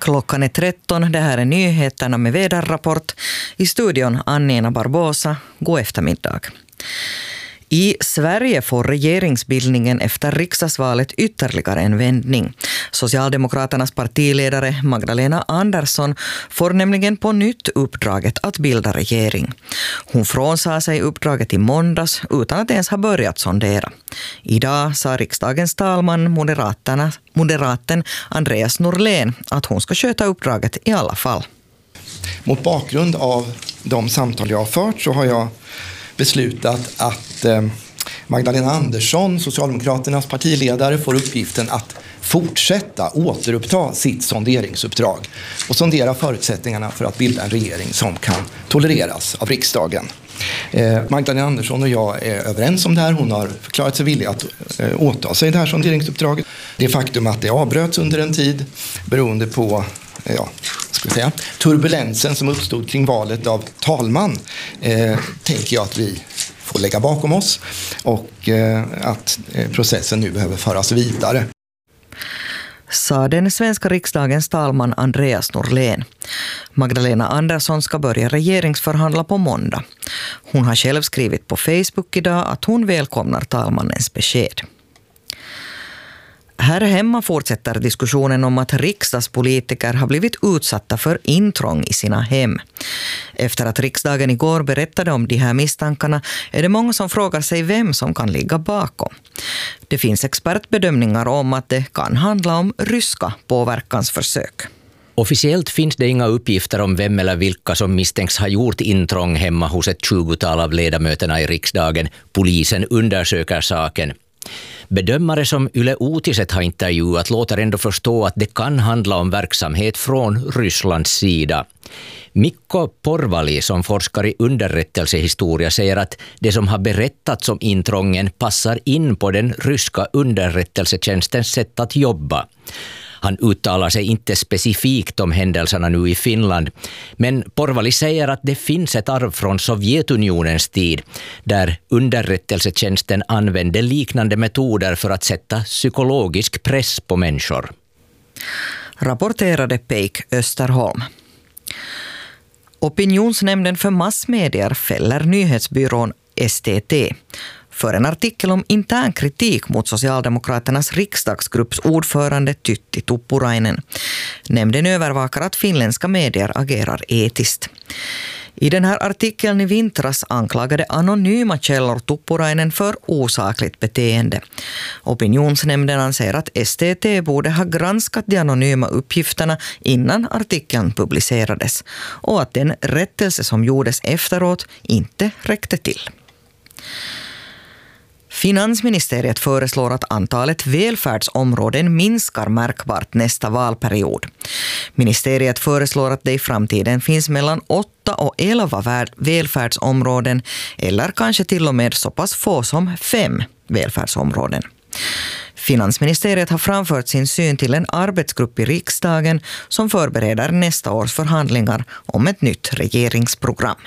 Klockan är 13, det här är nyheterna med väderrapport. I studion Anna Barbosa, god eftermiddag. I Sverige får regeringsbildningen efter riksdagsvalet ytterligare en vändning. Socialdemokraternas partiledare Magdalena Andersson får nämligen på nytt uppdraget att bilda regering. Hon frånsade sig uppdraget i måndags utan att ens ha börjat sondera. Idag sa riksdagens talman moderaten Andreas Norlén att hon ska sköta uppdraget i alla fall. Mot bakgrund av de samtal jag har fört så har jag beslutat att Magdalena Andersson, Socialdemokraternas partiledare, får uppgiften att återuppta sitt sonderingsuppdrag och sondera förutsättningarna för att bilda en regering som kan tolereras av riksdagen. Magdalena Andersson och jag är överens om det här. Hon har förklarat sig villig att åta sig det här sonderingsuppdraget. Det faktum att det avbröts under en tid beroende på turbulensen som uppstod kring valet av talman tänker jag att vi får lägga bakom oss och att processen nu behöver föras vidare. Sa den svenska riksdagens talman Andreas Norlén. Magdalena Andersson ska börja regeringsförhandla på måndag. Hon har själv skrivit på Facebook idag att hon välkomnar talmannens besked. Här hemma fortsätter diskussionen om att riksdagspolitiker har blivit utsatta för intrång i sina hem. Efter att riksdagen igår berättade om de här misstankarna är det många som frågar sig vem som kan ligga bakom. Det finns expertbedömningar om att det kan handla om ryska påverkansförsök. Officiellt finns det inga uppgifter om vem eller vilka som misstänks ha gjort intrång hemma hos ett 20-tal av ledamöterna i riksdagen. Polisen undersöker saken. Bedömare som Yle Uutiset har intervjuat låter ändå förstå att det kan handla om verksamhet från Rysslands sida. Mikko Porvali som forskar i underrättelsehistoria säger att det som har berättats om intrången passar in på den ryska underrättelsetjänstens sätt att jobba. Han uttalar sig inte specifikt om händelserna nu i Finland, men Porvali säger att det finns ett arv från Sovjetunionens tid där underrättelsetjänsten använde liknande metoder för att sätta psykologisk press på människor. Rapporterade Peik Österholm. Opinionsnämnden för massmedier fäller nyhetsbyrån STT för en artikel om intern kritik mot Socialdemokraternas riksdagsgrupps ordförande Tytti Tuppurainen. Nämnden övervakar att finländska medier agerar etiskt. I den här artikeln i vintras anklagade anonyma källor Tuppurainen för osakligt beteende. Opinionsnämnden anser att STT borde ha granskat de anonyma uppgifterna innan artikeln publicerades och att den rättelse som gjordes efteråt inte räckte till. Finansministeriet föreslår att antalet välfärdsområden minskar märkbart nästa valperiod. Ministeriet föreslår att det i framtiden finns mellan 8 och 11 välfärdsområden eller kanske till och med så pass få som 5 välfärdsområden. Finansministeriet har framfört sin syn till en arbetsgrupp i riksdagen som förbereder nästa års förhandlingar om ett nytt regeringsprogram.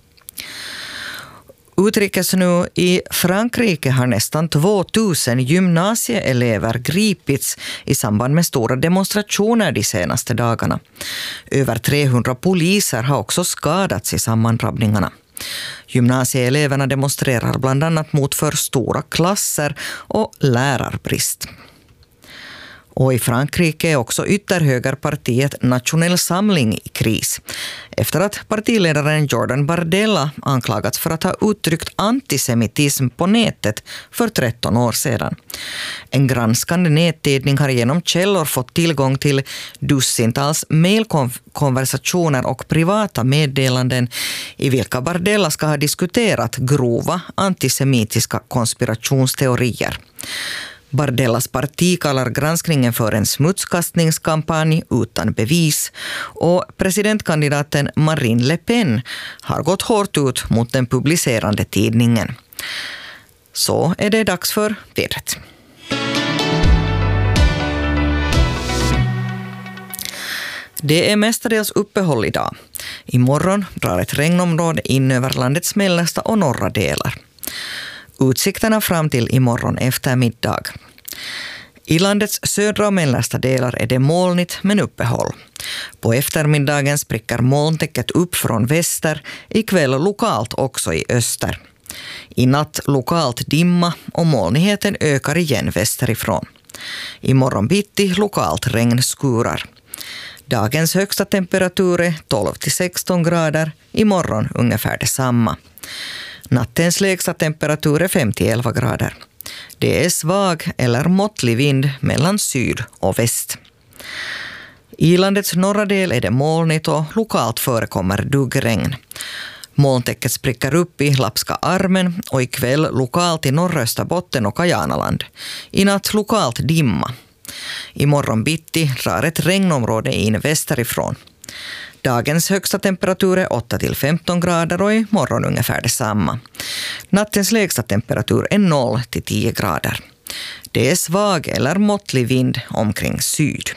Utrikes nu i Frankrike har nästan 2000 gymnasieelever gripits i samband med stora demonstrationer de senaste dagarna. Över 300 poliser har också skadats i sammandrabbningarna. Gymnasieeleverna demonstrerar bland annat mot för stora klasser och lärarbrist. Och i Frankrike är också ytterhögerpartiet Nationell Samling i kris. Efter att partiledaren Jordan Bardella anklagats för att ha uttryckt antisemitism på nätet för 13 år sedan. En granskande nättidning har genom källor fått tillgång till dussintals mejlkonversationer och privata meddelanden i vilka Bardella ska ha diskuterat grova antisemitiska konspirationsteorier. Bardellas parti kallar granskningen för en smutskastningskampanj utan bevis och presidentkandidaten Marine Le Pen har gått hårt ut mot den publicerande tidningen. Så är det dags för vädret. Det är mestadels uppehåll idag. Imorgon drar ett regnområde in över landets mellersta och norra delar. Utsikterna fram till imorgon eftermiddag. I landets södra och mellersta delar är det molnigt men uppehåll. På eftermiddagen spricker molntäcket upp från väster, ikväll lokalt också i öster. I natt lokalt dimma och molnigheten ökar igen västerifrån. I morgon bitti lokalt regnskurar. Dagens högsta temperatur är 12-16 grader, imorgon ungefär detsamma. Nattens lägsta temperatur är 5-11 grader. Det är svag eller måttlig vind mellan syd och väst. I landets norra del är det molnigt och lokalt förekommer duggregn. Molntäcket spricker upp i Lapska armen och ikväll lokalt i norra Österbotten och Kajanaland. I natt lokalt dimma. Imorgon bitti drar ett regnområde in västerifrån. Dagens högsta temperatur är 8-15 grader och imorgon ungefär detsamma. Nattens lägsta temperatur är 0-10 grader. Det är svag eller måttlig vind omkring syd.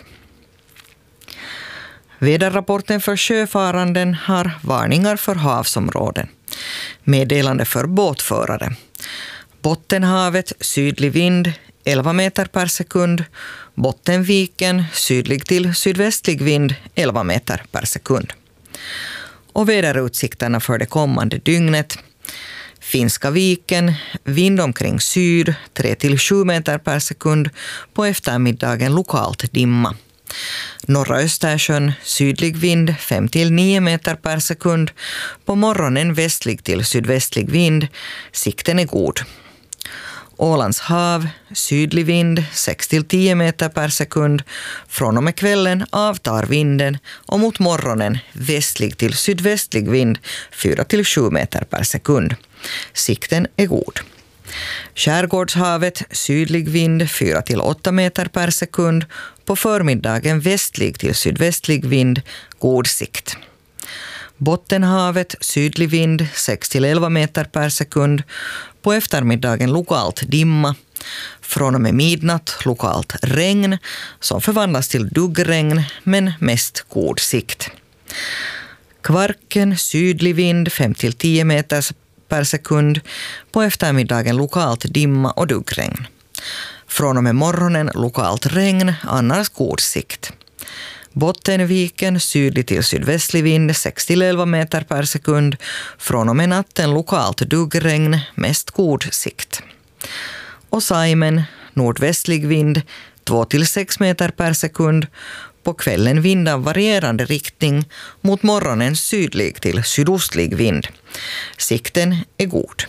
Väderrapporten för sjöfaranden har varningar för havsområden. Meddelande för båtförare. Bottenhavet sydlig vind 11 meter per sekund. Bottenviken sydlig till sydvästlig vind 11 meter per sekund. Och väderutsikterna för det kommande dygnet. Finska viken, vind omkring syd 3-7 meter per sekund. På eftermiddagen lokalt dimma. Norra Östersjön, sydlig vind 5-9 meter per sekund. På morgonen västlig till sydvästlig vind, sikten är god. Ålands hav, sydlig vind 6-10 meter per sekund. Från och med kvällen avtar vinden och mot morgonen västlig till sydvästlig vind 4-7 meter per sekund. Sikten är god. Skärgårdshavet, sydlig vind 4-8 meter per sekund. På förmiddagen västlig till sydvästlig vind, god sikt. Bottenhavet, sydlig vind 6-11 meter per sekund. På eftermiddagen lokalt dimma. Från och med midnatt lokalt regn som förvandlas till duggregn men mest god sikt. Kvarken, sydlig vind 5-10 meter per sekund. På eftermiddagen lokalt dimma och duggregn. Från och med morgonen lokalt regn, annars god sikt. Bottenviken, sydlig till sydvästlig vind 6-11 meter per sekund. Från och med natten lokalt duggregn, mest god sikt. Och Saimen, nordvästlig vind 2-6 meter per sekund. På kvällen vind av varierande riktning, mot morgonen sydlig till sydostlig vind. Sikten är god.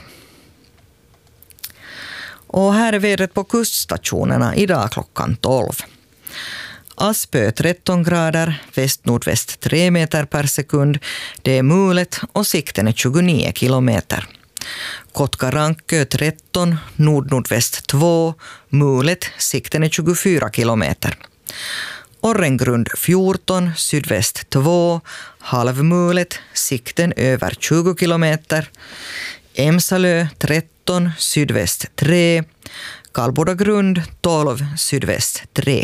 Och här är vädret på kuststationerna idag klockan 12. Aspö 13 grader, väst-nordväst 3 meter per sekund. Det är mulet och sikten är 29 kilometer. Kotka-Rankö 13, nord-nordväst 2, mulet, sikten är 24 kilometer. Orrengrund 14, sydväst 2, halvmulet, sikten över 20 kilometer. Emsalö 13, sydväst 3, Kalbodagrund 12, sydväst 3.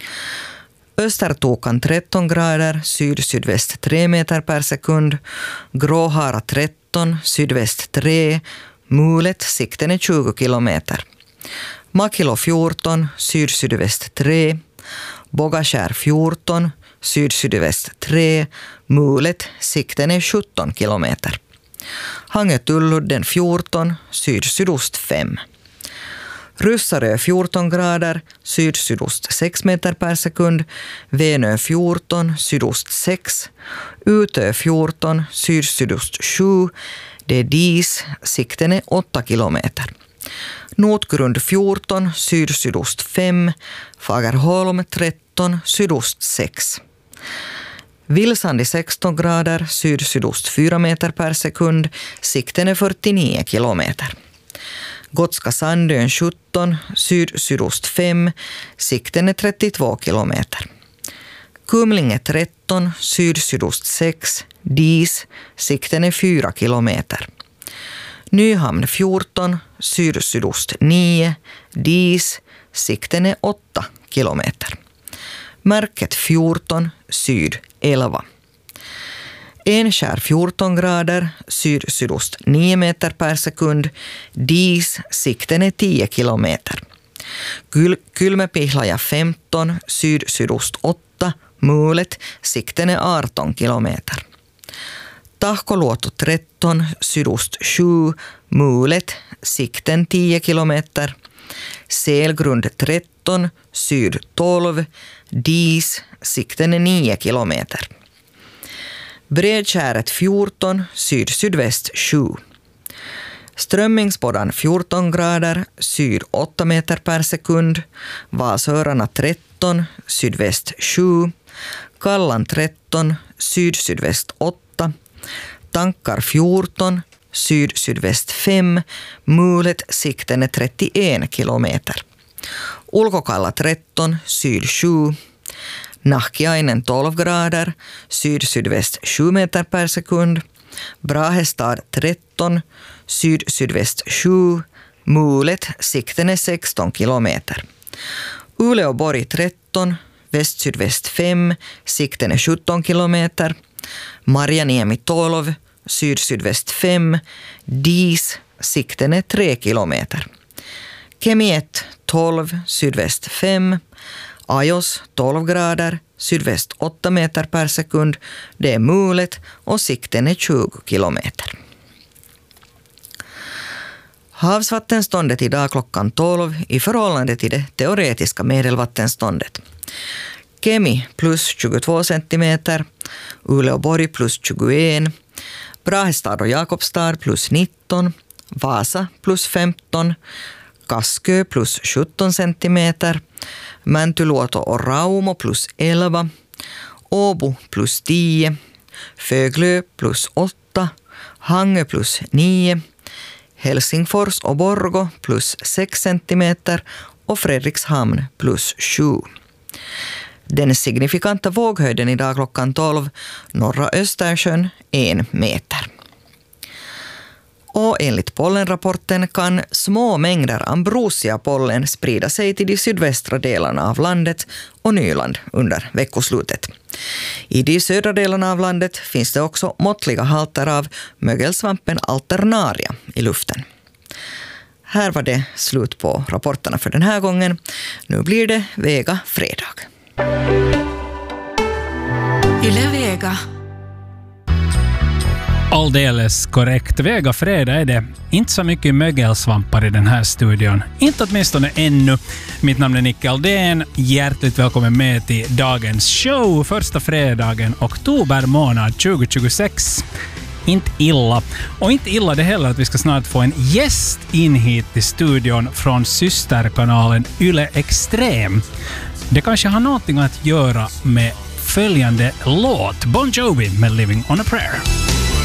Östertokan 13 grader, syd-sydväst 3 meter per sekund. Gråhara 13, sydväst 3, mulet, sikten är 20 kilometer. Makilo 14, syd-sydväst 3, Bogaskär 14, syd-sydväst 3, mulet, sikten är 17 kilometer. Hangö-Tulludden 14, syd-sydost 5. Ryssarö 14 grader, syd-sydost 6 meter per sekund. Venö 14, sydost 6. Utö 14, syd-sydost 7. Det är dis, sikten är 8 kilometer. Notgrund 14, syd-sydost 5. Fagerholm 13, sydost 6. Vilsandi 16 grader, syd-sydost 4 meter per sekund. Sikten är 49 kilometer. Gotska Sandön 17, syd-sydost 5, sikten är 32 kilometer. Kumlinge 13, syd-sydost 6, dis, sikten är 4 kilometer. Nyhamn 14, syd-sydost 9, dis, sikten är 8 kilometer. Märket 14, syd 11. Enskär 14 grader, syd-sydost 9 meter per sekund, dis, sikten är 10 kilometer. Kylmäpihlaja 15, syd-sydost 8, mulet, sikten är 18 kilometer. Tahkoluoto 13, sydost 7, mulet, sikten 10 kilometer. Selgrund 13, syd 12, dis, sikten är 9 kilometer. Bredkäret 14, syd-sydväst 7. Strömmingsbådan 14 grader, syd 8 meter per sekund. Vasörarna 13, sydväst 7. Kallan 13, syd-sydväst 8. Tankar 14, syd-sydväst 5. Mulet, sikten är 31 kilometer. Ulkokalla 13, syd 7. Nahkiainen 12 grader, syd-sydväst 7 meter per sekund. Brahestad 13, syd-sydväst 7. Mulet, sikten är 16 kilometer. Uleåborg 13, väst-sydväst 5, sikten är 17 kilometer. Marjaniemi 12, syd-sydväst 5, dis, sikten är 3 kilometer. Kemi 1, 12, sydväst 5. Ajos 12 grader, sydväst 8 meter per sekund. Det är mulet och sikten är 20 kilometer. Havsvattenståndet idag klockan 12 i förhållande till det teoretiska medelvattenståndet. Kemi plus 22 centimeter, Uleåborg plus 21, Brahestad och Jakobstad plus 19, Vasa plus 15, Kaskö plus 17 centimeter, Mäntyluoto och Raumo plus 11, Åbo plus 10, Föglö plus 8, Hangö plus 9, Helsingfors och Borgå plus 6 centimeter och Fredrikshamn plus 7. Den signifikanta våghöjden idag klockan 12, norra Östersjön 1 meter. Och enligt pollenrapporten kan små mängder ambrosiapollen sprida sig till de sydvästra delarna av landet och Nyland under veckoslutet. I de södra delarna av landet finns det också måttliga halter av mögelsvampen alternaria i luften. Här var det slut på rapporterna för den här gången. Nu blir det Vega fredag. Yle Vega. Alldeles korrekt. Vega fredag är det. Inte så mycket mögelsvampar i den här studion. Inte åtminstone ännu. Mitt namn är Nicke Aldén. Hjärtligt välkommen med till dagens show. Första fredagen, oktober månad 2026. Inte illa. Och inte illa det heller att vi ska snart få en gäst in hit till studion från systerkanalen Yle Extrem. Det kanske har någonting att göra med följande låt. Bon Jovi med Living on a Prayer.